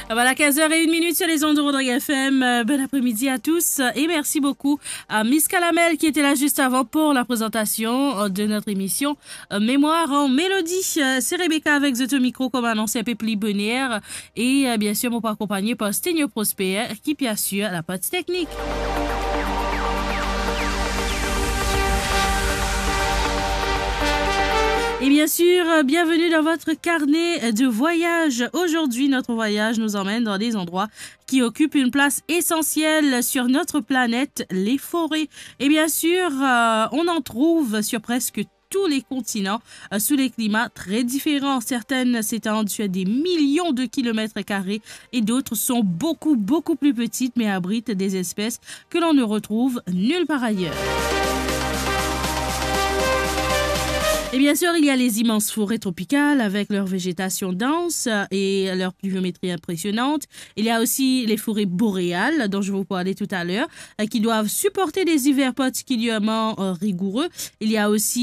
Voilà, 15h01 sur les ondes de Rodrigue FM. Bon après-midi à tous et merci beaucoup à Miss Calamel qui était là juste avant pour la présentation de notre émission Mémoire en Mélodie. C'est Rebecca avec The Micro comme annoncé un peu plus bonnière et bien sûr, mon pas accompagné par Sténio Prosper qui bien sûr la partie technique. Et bien sûr, bienvenue dans votre carnet de voyage. Aujourd'hui, notre voyage nous emmène dans des endroits qui occupent une place essentielle sur notre planète, les forêts. Et bien sûr, on en trouve sur presque tous les continents, sous des climats très différents. Certaines s'étendent sur des millions de kilomètres carrés et d'autres sont beaucoup plus petites mais abritent des espèces que l'on ne retrouve nulle part ailleurs. Et bien sûr, il y a les immenses forêts tropicales avec leur végétation dense et leur pluviométrie impressionnante. Il y a aussi les forêts boréales dont je vous parlais tout à l'heure qui doivent supporter des hivers particulièrement rigoureux. Il y a aussi